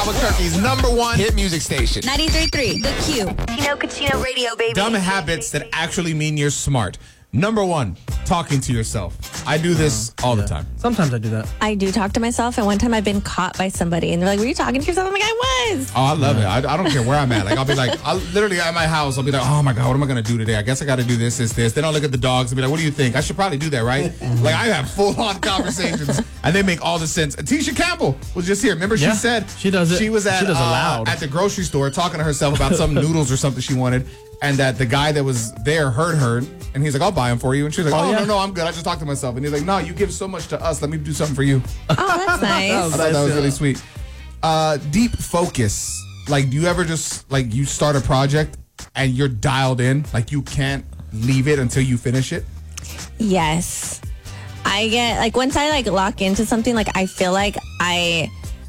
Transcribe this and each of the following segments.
Albuquerque's #1 hit music station. 93.3, The Q. Tino Cucino Radio, baby. Dumb habits that actually mean you're smart. #1, talking to yourself. I do this all the time. Sometimes I do that. I do talk to myself, and one time I've been caught by somebody, and they're like, were you talking to yourself? I'm like, I was. Oh, I love it. I don't care where I'm at. Like, I'll be like, I'll literally at my house, I'll be like, oh my God, what am I going to do today? I guess I got to do this. Then I'll look at the dogs and be like, what do you think? I should probably do that, right? Like, I have full-on conversations, and they make all the sense. And Tisha Campbell was just here. Remember, she said she does it. She was at, she does it loud. At the grocery store talking to herself about some noodles or something she wanted, and that the guy that was there heard her, and he's like, I'll buy them for you. And she's like, no, I'm good. I just talked to myself. And he's like, no, you give so much to us. Let me do something for you. Oh, that's nice. I thought that was really sweet. Deep focus. Like, do you ever just, like, you start a project and you're dialed in? Like, you can't leave it until you finish it? Yes. I get, like, once I, like, lock into something, like, I feel like I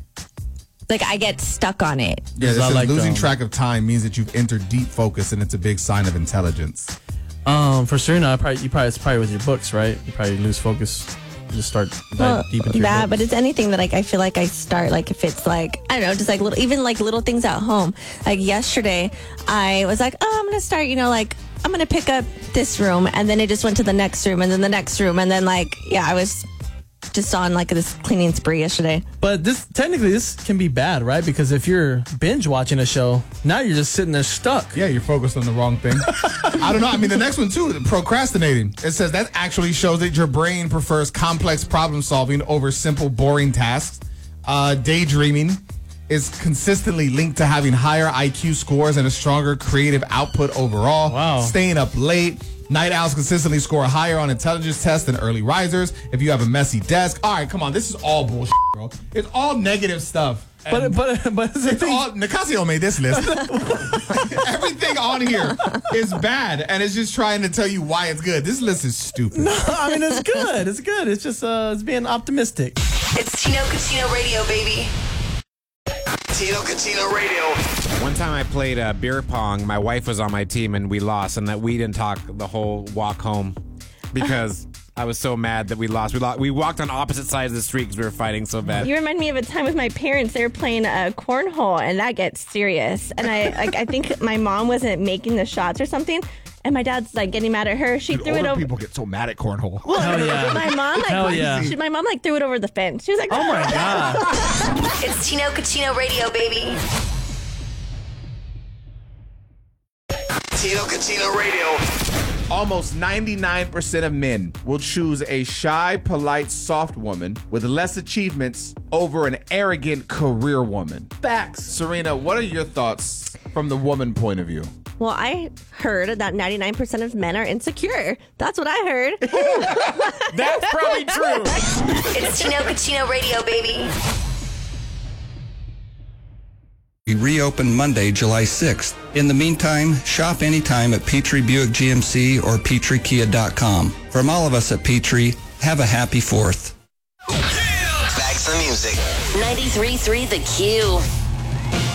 get stuck on it. Yeah, losing track of time means that you've entered deep focus, and it's a big sign of intelligence. For Serena, it's probably with your books, right? You probably lose focus. You just start deep into your books. But it's anything that, like, I feel like I start, like, if it's like, I don't know, just like little things at home. Like yesterday, I was like, oh, I'm gonna start, like, I'm gonna pick up this room, and then it just went to the next room, and then the next room, and then, like, yeah, I was just on, like, this cleaning spree yesterday. But this can be bad, right? Because if you're binge watching a show, now you're just sitting there stuck. Yeah, you're focused on the wrong thing. I don't know. I mean, the next one, too, procrastinating. It says that actually shows that your brain prefers complex problem solving over simple, boring tasks. Daydreaming is consistently linked to having higher IQ scores and a stronger creative output overall. Wow. Staying up late. Night owls consistently score higher on intelligence tests than early risers. If you have a messy desk. All right, come on. This is all bullshit, bro. It's all negative stuff. But it's all, Nicasio made this list. Everything on here is bad, and it's just trying to tell you why it's good. This list is stupid. No, I mean, it's good. It's good. It's just it's being optimistic. It's Tino Cucino Radio, baby. Tino Cucino Radio. One time I played beer pong. My wife was on my team and we lost, and that we didn't talk the whole walk home because I was so mad that we lost. We walked on opposite sides of the street because we were fighting so bad. You remind me of a time with my parents. They were playing cornhole, and that gets serious. And I think my mom wasn't making the shots or something. And my dad's like getting mad at her. She threw it over. People get so mad at cornhole. Well, hell yeah. My mom my mom threw it over the fence. She was like, "Oh my God!" It's Tino Cucino Radio, baby. Tino Cucino Radio. Almost 99% of men will choose a shy, polite, soft woman with less achievements over an arrogant career woman. Facts. Serena, what are your thoughts from the woman point of view? Well, I heard that 99% of men are insecure. That's what I heard. That's probably true. It's Tino Cucino Radio, baby. We reopen Monday, July 6th. In the meantime, shop anytime at Petrie Buick GMC or PetrieKia.com. From all of us at Petrie, have a happy 4th. Back to the music. 93.3 The Q.